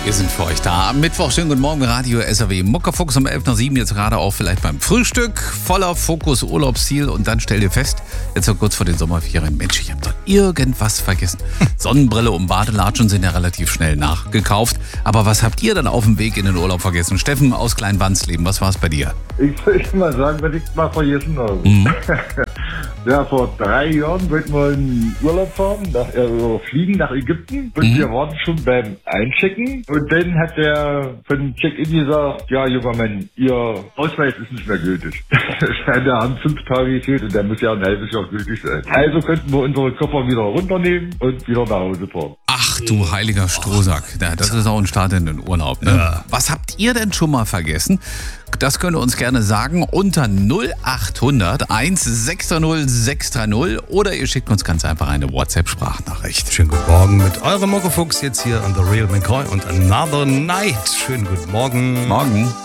Wir sind für euch da. Am Mittwoch, schönen guten Morgen, Radio SAW Muckefuchs um 11 nach 7, jetzt gerade auch vielleicht beim Frühstück. Voller Fokus, Urlaubsziel und dann stell dir fest, jetzt so kurz vor den Sommerferien, Mensch, ich habe doch irgendwas vergessen. Sonnenbrille und Badelatschen sind ja relativ schnell nachgekauft. Aber was habt ihr dann auf dem Weg in den Urlaub vergessen? Steffen aus Kleinwandsleben, was war es bei dir? Ich will mal sagen, wenn ich mal vergessen habe. Ja, vor 3 Jahren wollten wir in Urlaub fahren, fliegen nach Ägypten. Und wir waren schon beim Einchecken. Und dann hat der von Check-in gesagt, ja, junger Mann, Ihr Ausweis ist nicht mehr gültig. Da haben 5 Tage gefehlt und der muss ja ein halbes Jahr gültig sein. Also könnten wir unsere Koffer wieder runternehmen und wieder nach Hause fahren. Ach du heiliger Strohsack, das ist auch ein Start in den Urlaub. Ne? Ja. Was habt ihr denn schon mal vergessen? Das könnt ihr uns gerne sagen unter 0800 160 630 oder ihr schickt uns ganz einfach eine WhatsApp-Sprachnachricht. Schönen guten Morgen mit eurem Muckefuchs jetzt hier an The Real McCoy und Another Night. Schönen guten Morgen. Morgen.